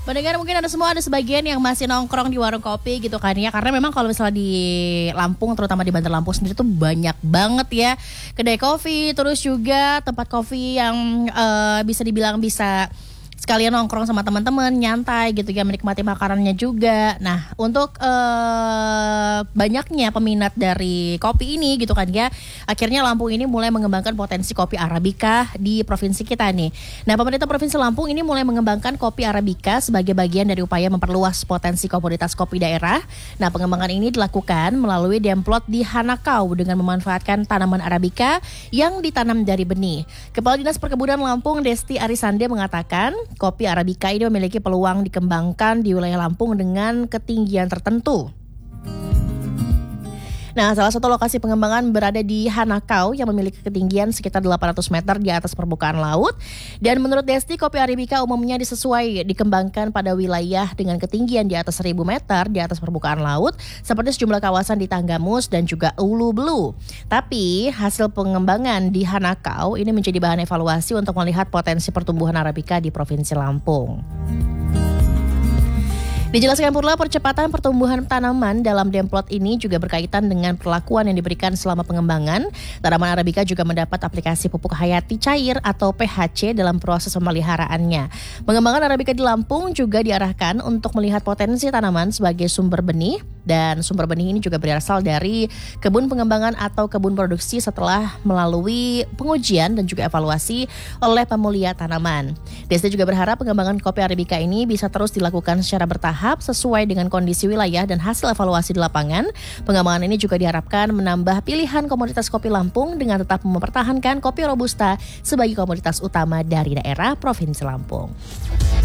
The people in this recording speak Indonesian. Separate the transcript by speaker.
Speaker 1: Pendengar mungkin ada sebagian yang masih nongkrong di warung kopi gitu kan ya. Karena memang kalau misalnya di Lampung, terutama di Banten Lampung sendiri tuh banyak banget ya kedai kopi, terus juga tempat kopi yang bisa dibilang bisa sekalian nongkrong sama teman-teman, nyantai gitu ya, menikmati makanannya juga. Nah, untuk banyaknya peminat dari kopi ini gitu kan ya, akhirnya Lampung ini mulai mengembangkan potensi kopi Arabica di provinsi kita nih. Nah, pemerintah Provinsi Lampung ini mulai mengembangkan kopi Arabica sebagai bagian dari upaya memperluas potensi komoditas kopi daerah. Nah, pengembangan ini dilakukan melalui demplot di Hanakau dengan memanfaatkan tanaman Arabica yang ditanam dari benih. Kepala Dinas Perkebunan Lampung, Desti Arisande mengatakan, kopi Arabica ini memiliki peluang dikembangkan di wilayah Lampung dengan ketinggian tertentu. Nah, salah satu lokasi pengembangan berada di Hanakau yang memiliki ketinggian sekitar 800 meter di atas permukaan laut. Dan menurut Desti, kopi Arabica umumnya dikembangkan pada wilayah dengan ketinggian di atas 1000 meter di atas permukaan laut, seperti sejumlah kawasan di Tanggamus dan juga Ulu Belu. Tapi, hasil pengembangan di Hanakau ini menjadi bahan evaluasi untuk melihat potensi pertumbuhan Arabica di Provinsi Lampung. Dijelaskan pula percepatan pertumbuhan tanaman dalam demplot ini juga berkaitan dengan perlakuan yang diberikan selama pengembangan. Tanaman Arabica juga mendapat aplikasi pupuk hayati cair atau PHC dalam proses pemeliharaannya. Pengembangan Arabica di Lampung juga diarahkan untuk melihat potensi tanaman sebagai sumber benih, dan sumber benih ini juga berasal dari kebun pengembangan atau kebun produksi setelah melalui pengujian dan juga evaluasi oleh pemulia tanaman. Desti juga berharap pengembangan kopi Arabica ini bisa terus dilakukan secara bertahap sesuai dengan kondisi wilayah dan hasil evaluasi di lapangan. Pengembangan ini juga diharapkan menambah pilihan komoditas kopi Lampung dengan tetap mempertahankan kopi Robusta sebagai komoditas utama dari daerah Provinsi Lampung.